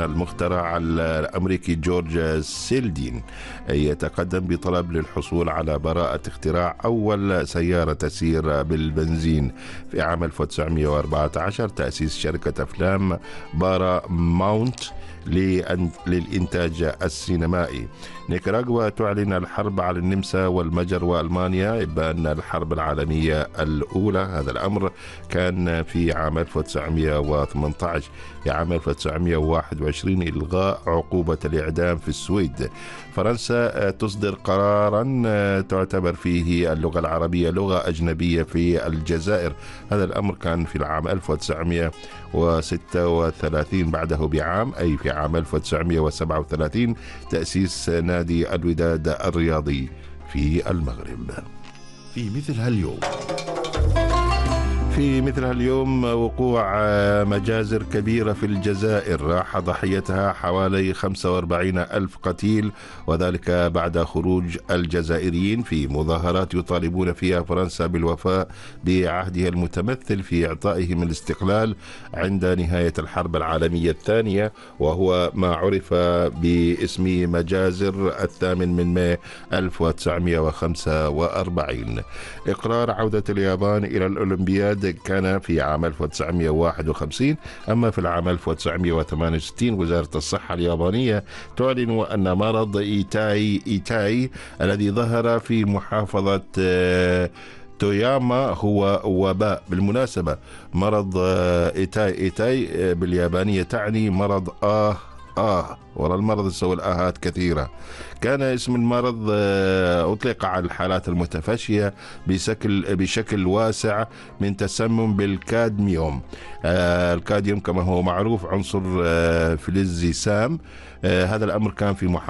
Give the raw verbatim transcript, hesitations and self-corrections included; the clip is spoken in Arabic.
المخترع الأمريكي جورج سيلدين يتقدم بطلب للحصول على براءة اختراع أول سيارة تسير بالبنزين. في عام ألف وتسعمائة وأربعة عشر تأسيس شركة أفلام بارا ماونت للإنتاج السينمائي. نيكاراغوا تعلن الحرب على النمسا والمجر وألمانيا إبان الحرب العالمية الأولى. هذا الأمر كان في عام ألف وتسعمائة وثمانية عشر. في عام ألف وتسعمائة وواحد وعشرين إلغاء عقوبة الإعدام في السويد. فرنسا تصدر قرارا تعتبر فيه اللغة العربية لغة أجنبية في الجزائر. هذا الأمر كان في العام ألف وتسعمائة وستة وثلاثين. بعده بعام أي في عام ألف وتسعمائة وسبعة وثلاثين تأسيس نادي الوداد الرياضي في المغرب. في مثل هاليوم في مثل هاليوم وقوع مجازر كبيرة في الجزائر راح ضحيتها حوالي خمسة وأربعين ألف قتيل، وذلك بعد خروج الجزائريين في مظاهرات يطالبون فيها فرنسا بالوفاء بعهدها المتمثل في إعطائهم الاستقلال عند نهاية الحرب العالمية الثانية، وهو ما عرف باسم مجازر الثامن من ماي ألف وتسعمائة وخمسة وأربعين. إقرار عودة اليابان إلى الأولمبياد كان في عام ألف وتسعمائة وواحد وخمسين. أما في العام ألف وتسعمائة وثمانية وستين وزارة الصحة اليابانية تعلن أن مرض إيتاي إيتاي الذي ظهر في محافظة توياما هو وباء. بالمناسبة مرض إيتاي إيتاي باليابانية تعني مرض آه آه وراء المرض يسوي الآهات كثيرة. كان اسم المرض أطلق على الحالات المتفشية بشكل بشكل واسع من تسمم بالكادميوم. الكادميوم كما هو معروف عنصر فلزي سام. هذا الأمر كان في محافظة